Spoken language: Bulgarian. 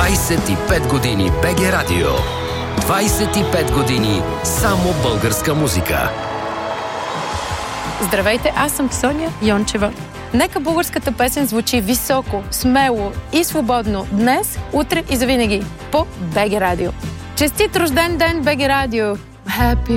25 години БГ Радио. 25 години само българска музика. Здравейте, аз съм Соня Йончева. Нека българската песен звучи високо, смело и свободно днес, утре и завинаги по БГ Радио. Честит рожден ден, БГ Радио! Happy